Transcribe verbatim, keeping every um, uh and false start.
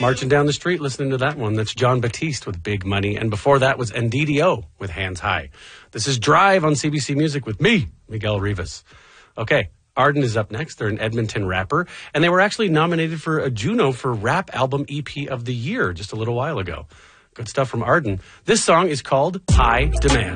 Marching down the street, listening to that one. That's John Batiste with Big Money. And before that was N D D O with Hands High. This is Drive on C B C Music with me, Miguel Rivas. Okay, Arden is up next. They're an Edmonton rapper. And they were actually nominated for a Juno for Rap Album E P of the Year just a little while ago. Good stuff from Arden. This song is called High Demand.